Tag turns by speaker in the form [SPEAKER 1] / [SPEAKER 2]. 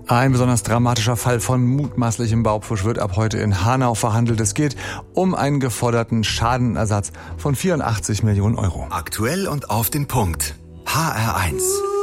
[SPEAKER 1] Ein besonders dramatischer Fall von mutmaßlichem Baubfusch wird ab heute in Hanau verhandelt. Es geht um einen geforderten Schadenersatz von 84 Millionen Euro.
[SPEAKER 2] Aktuell und auf den Punkt. HR1.